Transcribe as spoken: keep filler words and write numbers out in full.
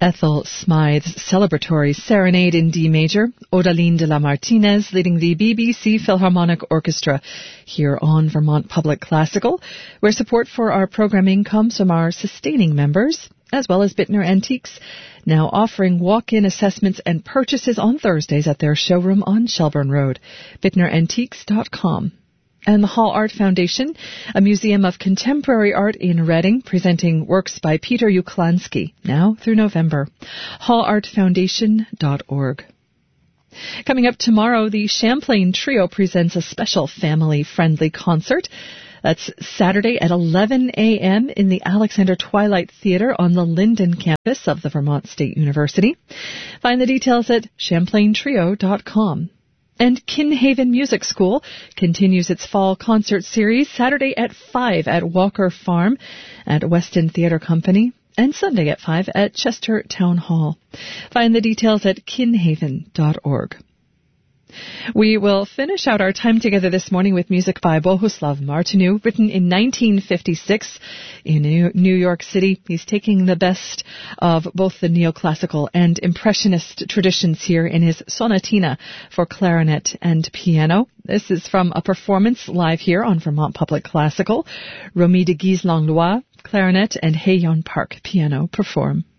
Ethel Smythe's celebratory serenade in D major, Odaline de la Martinez leading the B B C Philharmonic Orchestra here on Vermont Public Classical, where support for our programming comes from our sustaining members, as well as Bittner Antiques, now offering walk-in assessments and purchases on Thursdays at their showroom on Shelburne Road, bittner antiques dot com. And the Hall Art Foundation, a museum of contemporary art in Reading, presenting works by Peter Uklansky, now through November. hall art foundation dot org. Coming up tomorrow, the Champlain Trio presents a special family-friendly concert. That's Saturday at eleven a.m. in the Alexander Twilight Theatre on the Linden campus of the Vermont State University. Find the details at champlain trio dot com. And Kinhaven Music School continues its fall concert series Saturday at five at Walker Farm at Weston Theatre Company and Sunday at five at Chester Town Hall. Find the details at kinhaven dot org. We will finish out our time together this morning with music by Bohuslav Martinu, written in nineteen fifty-six in New York City. He's taking the best of both the neoclassical and impressionist traditions here in his sonatina for clarinet and piano. This is from a performance live here on Vermont Public Classical. Romy de Guise Langlois, clarinet, and Hayon Park, piano, perform.